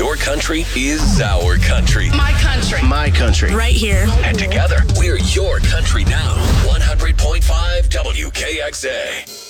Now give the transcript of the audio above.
Your country is our country. My country. My country. Right here. And together, we're your country now. 100.5 WKXA.